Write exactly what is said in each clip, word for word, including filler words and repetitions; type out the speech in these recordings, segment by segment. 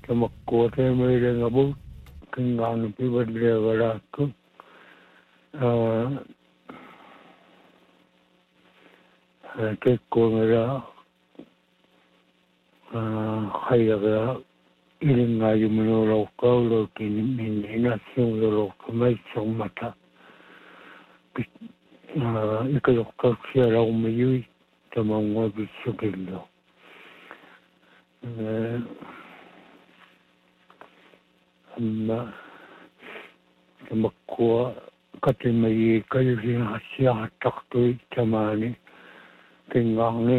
Kamakkuate meidän abu kengaan pivadle varakku kekkuungira hayaga ilingaayumunuloqqauluukin minnassiunguluqqamaitsormata ikaluqqarsialaummayui tamanguapissukillu amma tamakkua katimayi kayusin hassiahattaqtui tamaani kengaarni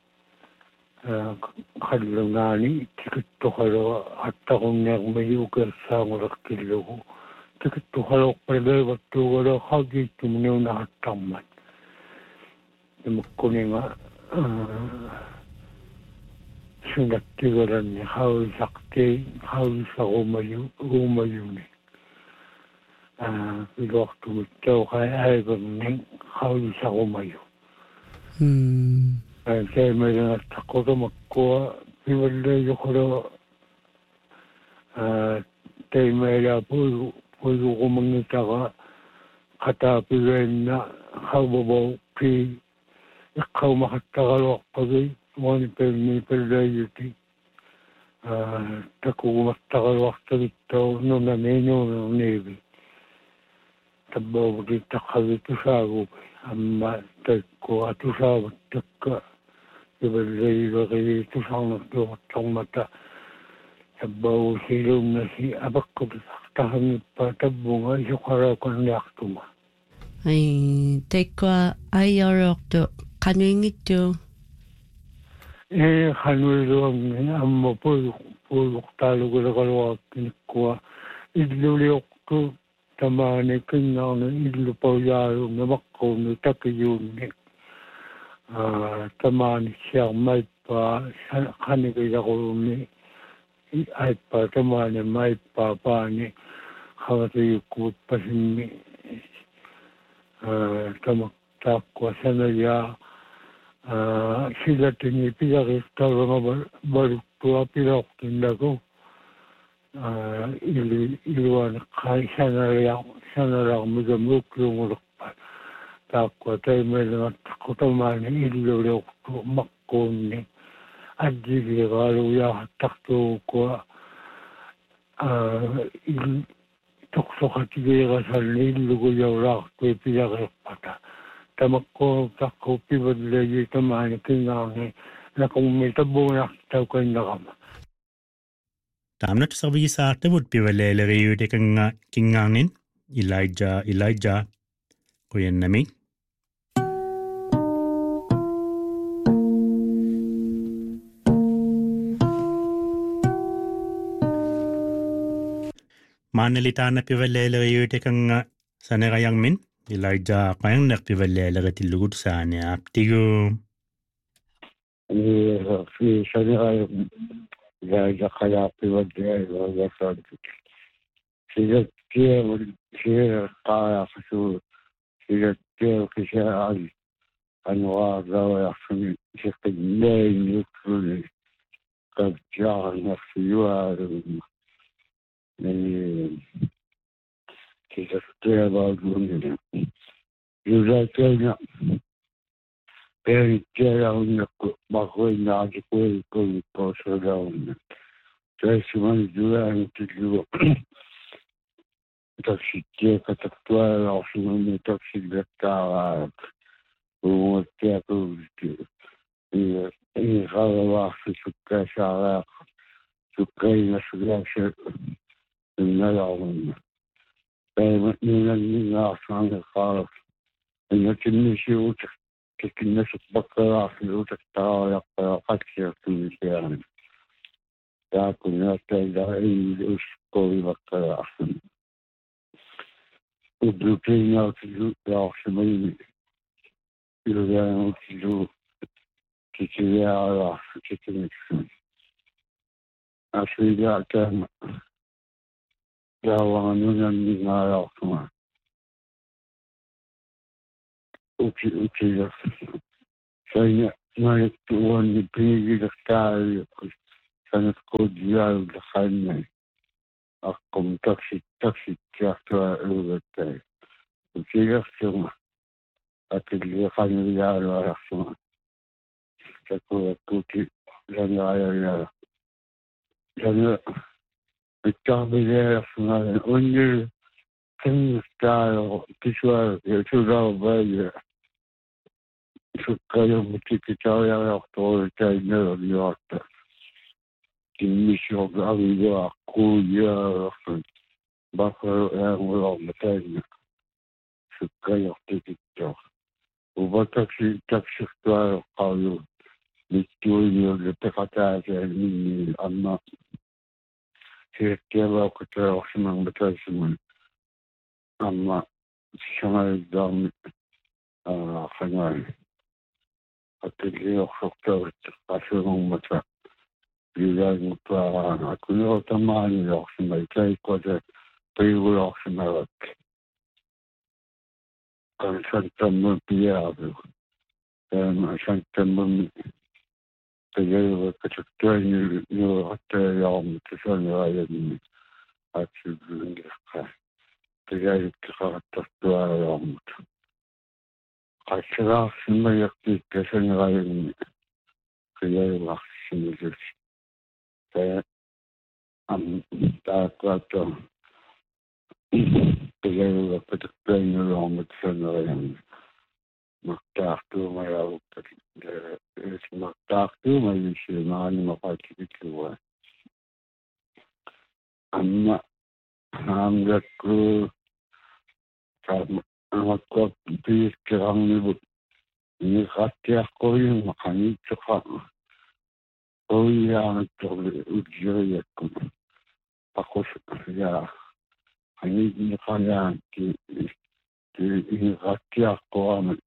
khallungaani tikittuqalu hattaqunniarmayu kersaangulakkillugu tikittuqaluqqaleevattuugalu haagiittumniuna hattarmat tamakkuninga sunattigalanni haulisaqti haulisarumayu ruumayuni iluartumittauqai aigerni haulisarumayu taimailanattaqqutamakkua pivallayuqulu taimaila puyu puyuqumangitaqa qataapigainna haubabu pi iqqaumaqattaqaluarpagi wani pelmi pellayuti takugumattaqaluartagittau nunaniinuunerniivi tabbauti taqqavitusaagupi amma taikku atusaavattakka pivallayilaqigi tusarnartuuqattarmata tabbau silunnasi apakkutisartahangippa tabbunga isuqarauqanniartuma ai taikku aiorortu qanuingittu e hanuiluangi amma puyu puyuqtaaluguleqaluaqkinikkuwa illuliuqqu tamaani kingaarni illupauyaarungi maqqunni takiyuunni tamaani siarmaippaa qanigilaquunni aippaa tamaani maippaa paani qavatuyukkuutpasimmi tamaktaakkua sanayaa silatini pilaristarunga baluttua pilortinnaku ili iluani kai sanariaq sanariarmigamuukkiungulukpa taakkua taimailanattaqqutamaani illuliuqtu maqquunni addigiiqaaluyaaqattartuukua toqsoqatigiiqasalni illuguyaulaartui pilariqpata tamakku takku pivallayi tamaani kingaarni nakummi tabbuunartaukainnerama Tamnat sabi sa tabut pivalleeleriyu de kanga kingaarnin Elijah Elijah kuyannami Maanalitaana pivalleeleriyu de kanga sanerayangmin Elijah qayanneq pivalleeleritillugut saani aptigu fi sanerayang Elijah qaya pivalleeleriyu sigattiagu siqaayaqsu sigattiagu qishaa'al anwaaqawayaqsuni siqinnaayukkuni qabtiaarnaqsiyuaalugma nani sigattiaguunni yulaatayna perittialaunneqqu maquinnaaqikuikkuikkoosulaunna taisiman julaantillugu taksittiaka taktualaarsunumi taksillattaaraak uumuttiakuutti iqaravaarsi sukkaasaaраaq sukkainasulaaksa innalaarunna paimatninanningaarsaanеққарак иннатиннисиуутик кикиннасуппаккалаарсилуутак тарааяққаақатсиартуннисиарни таакуннааттаиларииллус ковиваккалаарсун удлупинаутилу яарсимаими илуяанутилу кикиаалаарсу кикиниксун асуилаатаама яаваанунаннингаалаартума uki uki sayna mayat tuan ni pigi dak tayo sanat kudial dakanay. Akum taksit taksit kaya ulatay. Ukiyak suma. Atil kaniyalo suma. Takuya kuti lanaya ya. Lana itabile suma unir king style kishwa yuturo baya. Sukayo mutikitaw ya to tay no yota. Kimisho gawiya kuya bakar yang ulang matanya. Sukayo tikitaw. Ubataksi taksi style kayo. Victoria de Pekata ni amma. Sirkela kutra osman batasman. Amma shamal dam ah khanay. Atili oktor asung matra. Bila mutra akuno tamani osman kai kota payul osman. Kan santam piyabu. Kan santam Kaya kacuktuan ni ni hatta yang kesan yang asyik lengkap. Kaya kita tertua yang asyik semua yang kesan yang kaya laksmi jadi. Kaya am tak kata kaya kacuktuan yang kesan yang makta tu mayau es makta tu mayu shimani mapati kitua. Amma hamga ku kam amakko bis kerang ni but ni khatia koi makani chakha koi yang toble ujjaya kum akos ya ani ni khaya ki ki ni khatia ko am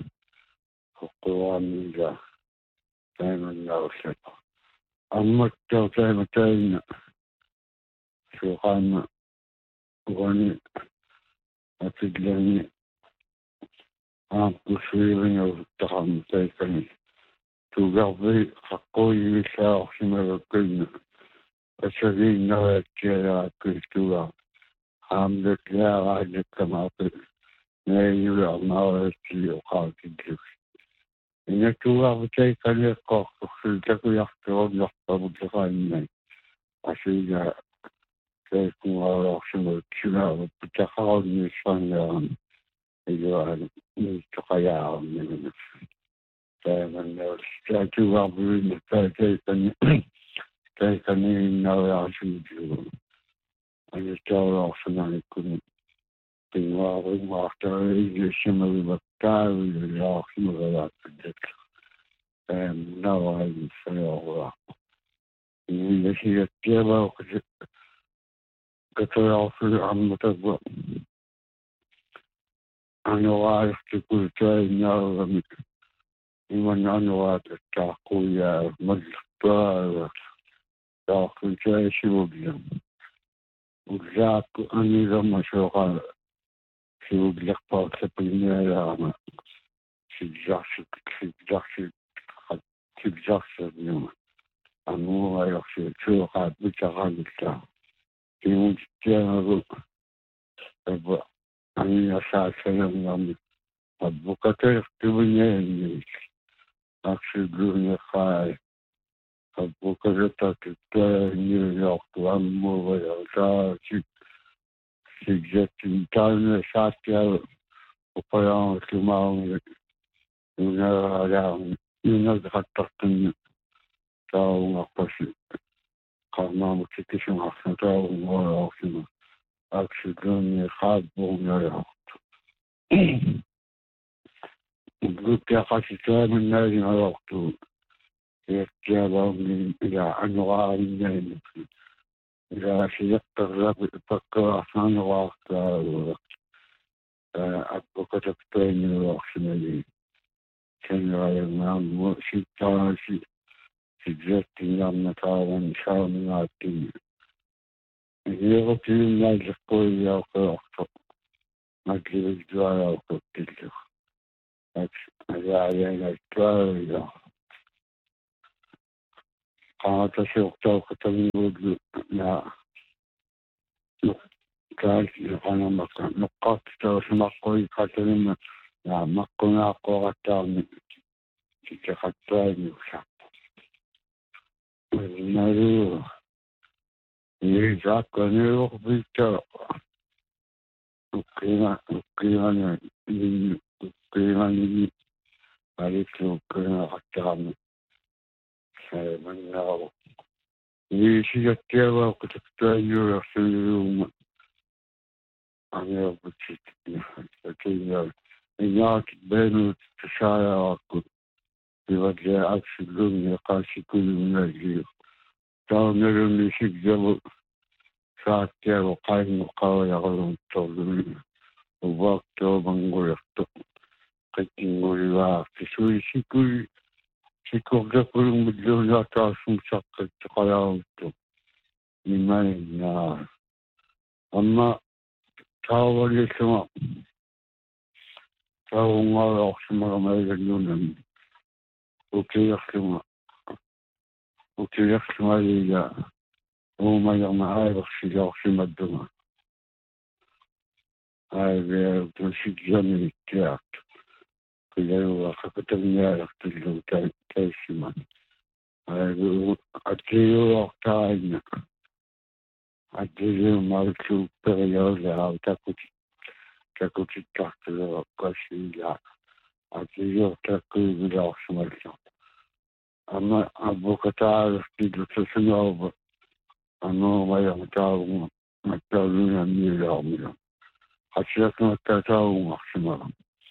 ko am ya Saya menjawab. Amat jauh saya macam Suhan wani atiglan aku feeling of taham taken to gavi hakoi sa simarakin asari na kaya kultura ham de kaya de kamape na yura na ti o ka ti Ina tua vutai kanya ko sulta ku yak to yak pa bukan aslinya saya kumara semua kira kita kau ni sana itu ni cakaya ni saya mana saya juga beri saya kan saya kan ni nawa aslinya ada cara sana ikut tinggal rumah terus semua bakal ya semua ada and now I feel ini sih dia bawa ketua anggota gua anwar kultur nyawam iman anwar taku ya madra taku saya sibuk Ujak ani ramah soal sibuk lekpa sepenuhnya lama sejak sejak sejak sebelum anu ayah sesuatu bicara kita ini jangan apa ani asal saya mengambil bukan tertubuhnya ini aksi dunia kaya bukan tertutup New York tuan mula saya sejak tahun saya upaya semua ini ada ini ada tertentu tahu apa sih karena mungkin semua tahu orang semua aksi dunia kaya bukan Grup kasih saya menarik waktu ya bang ya anwar ini ya siap terlalu perkerasan waktu aku kata pengen waktu ini saya yang mau situasi sejak tinggal tahun tahun nanti ini aku ingin sekolah aku lagi jual aku itu ada yang jual ya Kata siukta katangiwag na kahit ano maka nukat daw sa makoy katanim na makuna ko kata ni kita kata ni sa naru ni zaka ni okbita ukina ukina ni ukina ni balik ukina kata ni saya menau ni siya tiawa kata ni rasul أنا بتشيك لكن إياك بين تشايع بوجه عكس الدنيا قاسي كل من الجيل تعمل اللي شيك جبل ساعتين وقايم وقاوي يغلون التوضمين وباك وبنقول يخطق قيتين قولي واق تسوي شيكوي شيكو جبل مدلون لا تعصم شقة تقلاوتو من نار أما تعالى لسما تعالى ما يحسما ما يجنون وكي يحسما وكي يحسما ليا وما يغمى يخشي يحسما الدماء هاي بيرتوشي جميل التيات كي يوغا خفتني يختلو تيسما هاي بيرتوشي يوغا Addio malchu perioda takuti takuti taklo kasila addio taku bila smalta ama abokata stidu tsunova ano maya matawu matawu na mira mira hachak matawu maxima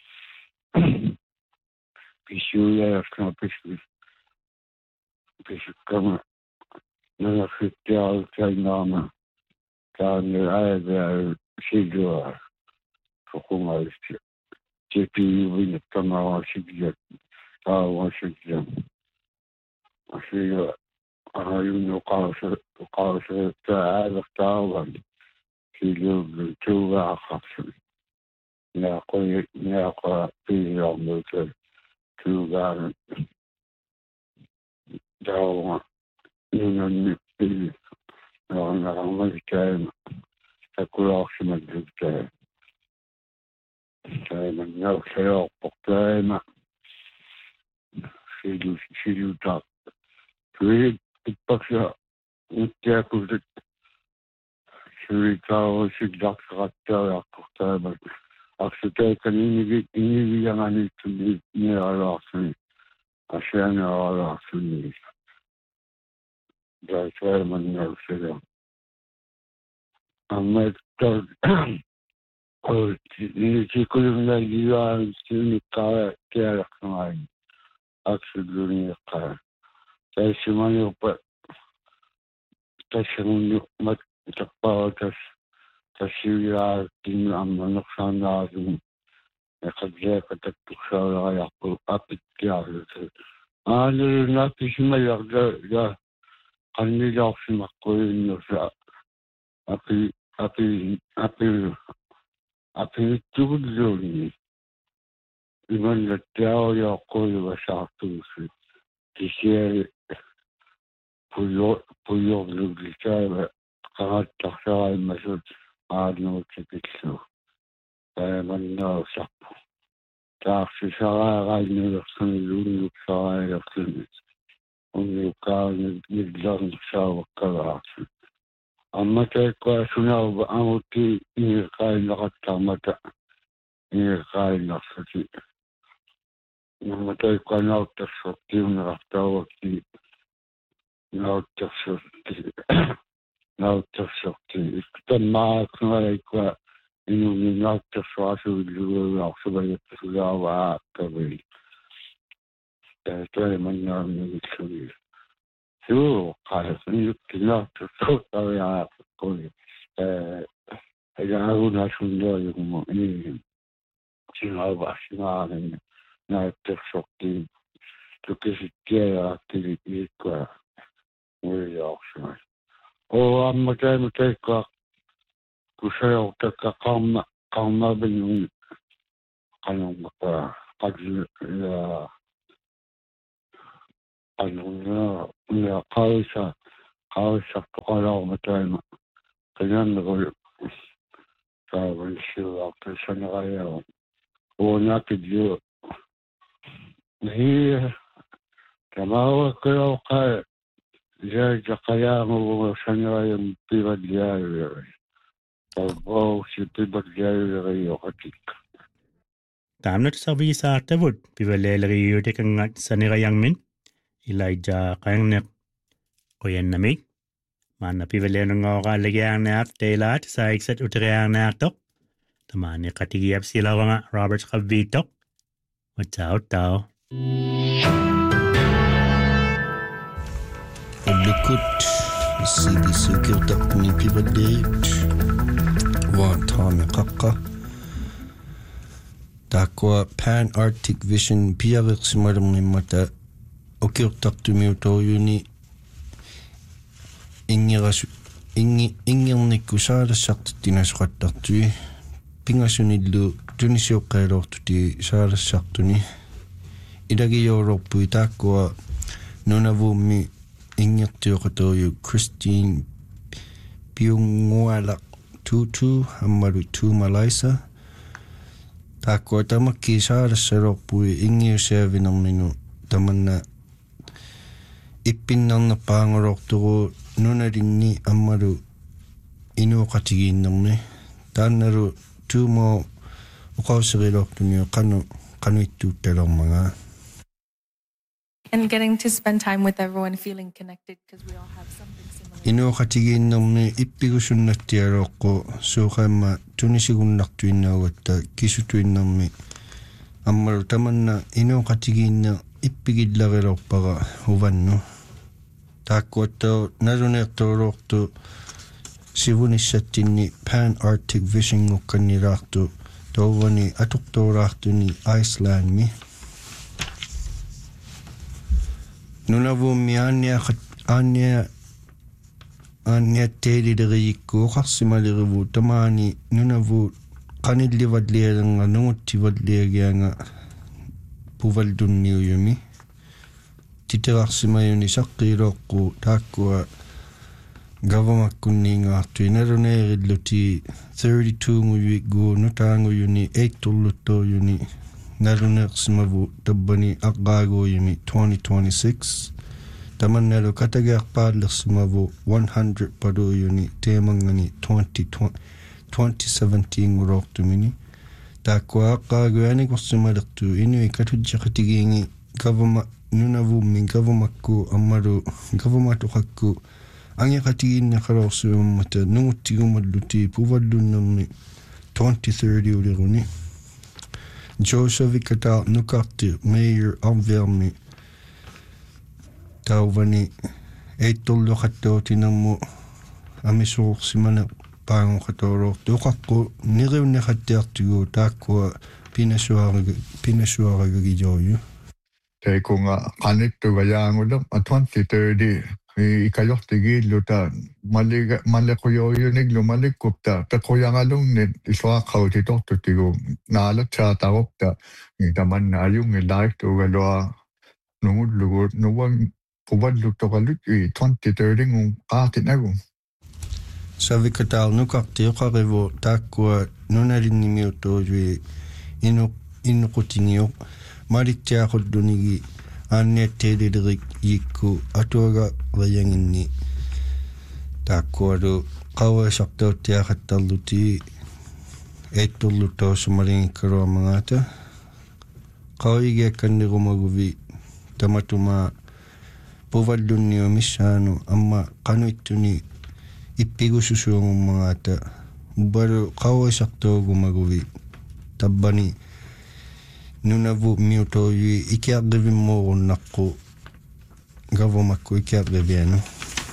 pishuya yakna pishu pishu kama na khitya kainama كان هذا شيء جوار حكومة تي بي وين التمر شجع أو شجع شيء هايون وقاش وقاش هذا تعاون في جو جو خاص لا قوي لا قوي في يوم كل جو دعوة من النبي أنا عملت كلام أقول أخشم الجبتان كلام الناس يعقب كلام شيلو شيلو تاك تريد تبقى وتأكل شريكا وشدك غطى يعقب كلام أكثر كلامي إني يعني تني على رأسي عشان على رأسي ده كلام الناس يعقب أما تر في كل من الجيران سني كار كار كمان أكثر دنيا كار تسمعني وب تسمعني ما تقبل تس تسير تين أما نقصان لازم قد جاء قد تكسر يقول أبد كار أنا ناقش ما يقدر يا قلني جالس مقول نفسه أبي أبي أبي أبي تقولوني لمن الدعوة يقول وشعطوسي تشير بيو بيو للكتابة قرأت تحتوى المسجد عادنا وتكتلو فمن نار سبو تعرف شراء غاينا يخصني لوني وشراء يخصني وني وكان يقدر نشاور كراسي أما تلقى سنو بأموتي إيقاي لغتا متى إيقاي نفسي أما تلقى نو تفسرتي ونغفتا وكي نو تفسرتي نو تفسرتي إكتن معك نويكوا إنو نو تفسرتي وجوه وعصبا يتفلا وعاكبي تلقى من نو نويكوا شو قال يمكن تصوت يا كل يجعلون شنو يوم شنو باشنا ناتشوكي تكسيتيا تيكوا وياوشنا او اما كان تيكا كشيو تكا قام قام بين قانون قد anuna ya kausa kausa kalau macam kenyan kalau kalau siapa kesana kaya orang kerja ni kalau kalau kaya jadi kaya mau sana yang pribadi dia kalau si pribadi dia yang hakik Tamnat sabi sa tawud pivalelari yote kang sanirayang min ilaija kayang nek koyan namig mana pivaleno nga kalagyan nak telat sa iksat utreyang nak tok tamani katigiyap sila nga Robert Kavitok watao tao Likut sidi sukir tak ni pivalet wa tame kakka Takwa Pan Arctic Vision piavik simaram ni mata okir taktu miuto yuni ingira ingi ingir niku saada sakti tinas kataktu pingasunillu tunisio kairortu ti saada saktu ni idagi Europe takwa nunavumi ingir tiyokato yu Christine Piungualak Tutu Hamaru Tu Malaisa Takwa tama kisara sarokpui ingir sevinang minu tamanna ippinnang na pangorokto nunarinni amaru inu katiginnang ne tanaru tumo ukausagirokto niyo kanu kanu ittutelong mga and getting to spend time with everyone feeling connected because we all have something similar inu katiginnang ne ippigusunnattiarokko suqamma tunisigunnartuinnaagatta kisutuinnarmi ammaru tamanna inu katiginna ippigillarilerpaga uvannu taakkuattao naluneertoorortu sivunissattinni Pan Arctic Vision ngukkanniraartu touvani atuqtooraartuni Icelandmi nunavummi aannia aannia Anya tedi dari ko qarsimalirivu tamani nunavu qanillivadliarenga nunguttivadliagianga puvaldunniuyumi titerarsimayuni saqqiiloqqu taakkua gavamakkunniingaartu inaluneerilluti thirty-two nguyuiggu nutaanguyuni eight tulluttouyuni naluneersimavu tabbani aqqaaguuyumi twenty twenty-six Tamannalu katagiaqpaallersimavu one hundred paduyuni teemangani twenty seventeen ngurortumini taakkua aqqaaguani qorsimalertu inui katujjaqatigiingi gavama nunavummi gavamakku ammalu gavamatuqakku angiqatigiinnaqalorsuummata nunguttigumalluti puvallunnermi twenty thirty uliruni Joseph Katar nukarti mayor Anvermi tauvani eitullu qattootinammu amisuursimana paangoqatoorortu uqaqqu niriunneqattiartugu taakkua pinasuaraga pinasuaragagijooyu taikunga qanittuga yaangulum twenty thirty ikajortigilluta maliga malequyooyuniglu malikkupta peqoyangalungnit isuaqautitortutigu naalatsaataropta tamanna ayungi laiktugalua nungullugu nuwang puvalluttoqalut twenty thirty ngun qaatinagu Savikatal nukartiuqarivu taakkua nunalinnimiutuujui inu innuqutingiuq malittiaqullunigi aanniatteelilerik yikku atuaga rayanginni taakkualu qawasartuuttiaqattarluti eitturluttoosumalingikkaluamagaata qawigiakkannirumaguvi tamatuma puvallunniumissaanu amma qanuittuni ippigususuungummagaata ubalu qawasartuugumaguvi tabbani nunavu miutoyui ikiaqivimmuurunnaqu gavamakku ikiaqivianu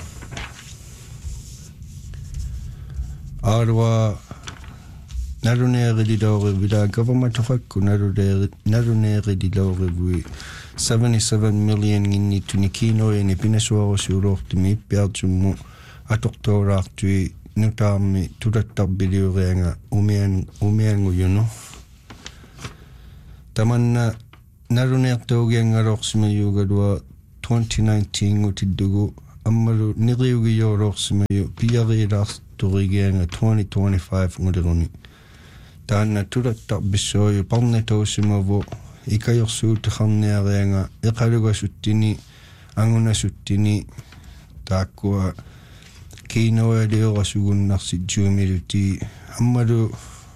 arwa naluneerililorivila gavamatuqakku naluneerililorivui seventy-seven million nginni tunikinoyani pinasuarusiulortumi ippiartummu atoqtooraartui nutaarmi tulattarbiliurianga umian umianguyunu tamanna naluneertaugiangalorsimayugalua twenty nineteen ngutiddugu ammalu niriugiyoororsimayu piariilaartorigianga twenty twenty-five nguliruni taanna tulattarpissuoyu parnatousimavu ikajorsuutakharniarianga eqalugasuttini angunasuttini taakkua kiinoaliorasugunnarsi juumiluti ammalu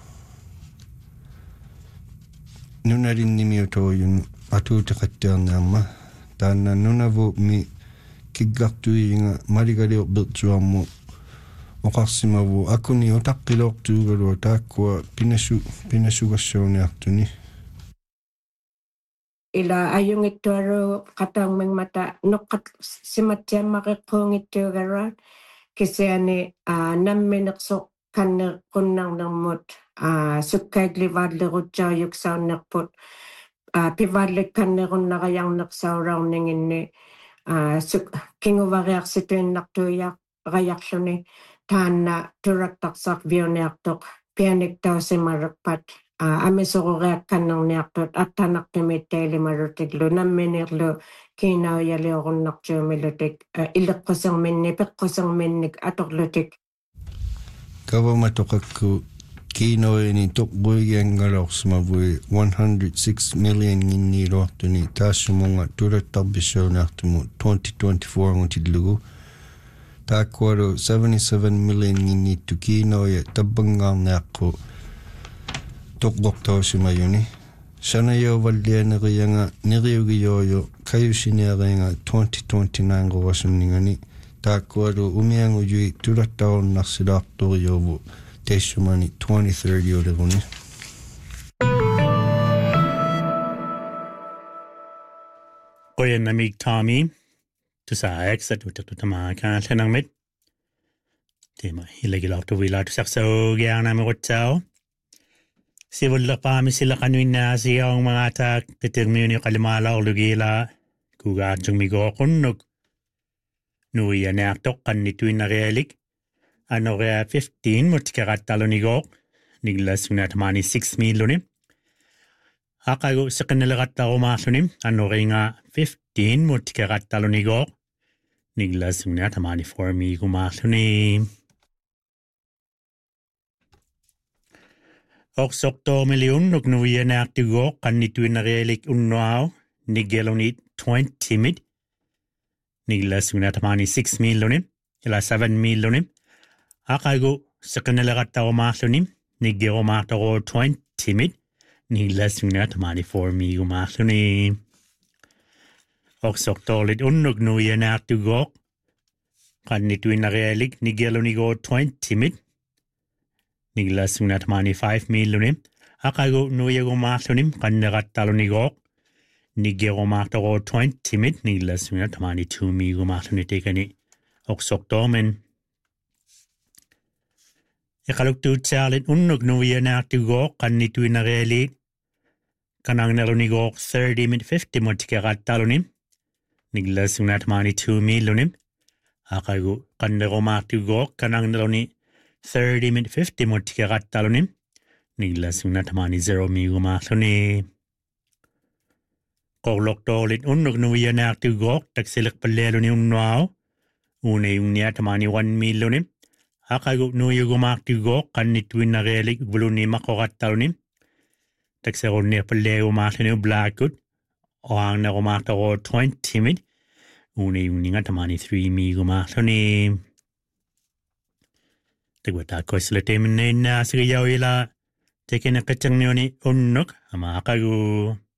nunalinnimiutoojun atuutaqattiarniarma taanna nunavu mi kiggartuiinga maligaliorbertuarmu oqarsimavu akuni utaqqiloortuugalua taakkua pinasu pinasugassuuniartuni ila ayungittuaru qataangmangmata noqqat simattiammaqeqquungittuugaruat kisiani nammineqsoq kannequnnarnermut sukkaiglivaallерутсааюксауннерпут пиваалликканнеруnnaqajarneqsauraarninginni suk kinguvariarsituinnartuiya qajarluni taanna turattaqsaq viuniartoq pianiktausimarerpat amisoruriakkannerniartut attanarpimittailimarutiklu namminirlu kiinaujaliorunnartuumilutik illeqquserminni peqquserminnik atorlutik kavamatoqakku kiinoini toqquigiangalorsimavui one hundred six million ginniiluartuni taassumunga tulattarpissuunaartumu twenty twenty-four ngutillugu taakkualu seventy-seven million ginniittu kiinoya tabbangaarniaqqu toqqortausimayuni sanayovallianerianga neriugiyooyo kayusiniaringa twenty twenty-nine qorasuningani taakkualu umiangujui tulattaornarsilaartoriuvu teissumani twenty thirty uleruni qoyannamik Tommy tusaaksat utatutamaakaallanaarmit tema ilagilaartuvilaatusarsaugiaarnaamiqutsao sivullerpaami silaqanuinnaasigaungmagaataak petermiuni qalimaalaorlugiila kugaartungmigooqunnuk nuianaartoq qannituinnarialik anorea fifteen mutkaqattalunigooq niglassunaatamaani six milluni aqagu seqinneleraqtarumaarluni anoringa fifteen mutkaqattalunigooq niglassunaatamaani four migumaarluni oqsortor millionnuk nuianaartugooq qannituinnarialik unnuau nigeluni twenty mid niglassunaatamaani six milluni ila seven milluni aqagu seqinneleraqtarumaarluni niggerumaartoru twenty mid niglassunaatamaani four migumaarluni oqsortorlit unnuk nuianaartugooq qannituinnarialik nigelunigo twenty mid niglassunaatamaani five milluni aqagu nuiagumaarluni qanneqattalunigooq niggerumaartoru twenty mid niglassunaatamaani two migumaarluni tekani oqsortormen eqaluktuutsaalit unnuk nuianaartugooq qannituinnarialik kanangnerunigooq thirty mid fifty mutkaqattaluni niglassunaatamaani two milluni aqagu qannerumaartugooq kanangneruni thirty mid fifty mutkaqattaluni niglassunaatamaani zero migumaarluni qorlortoolit unnuk nuianaartugooq taksiliqpallealuni unnuau uuneiunniatamaani one milluni aqagu nuiagumaartugooq qannituinnarialik vuluni maqoqattaluni takserunniarpalleagumaarluni blaakut oaarnerumaartoru twenty mid uuneiunningatamaani three migumaarluni tegwataakkoisleteminnainnaasigiyauyila tekeneqatsarniuni unnuk ama aqagu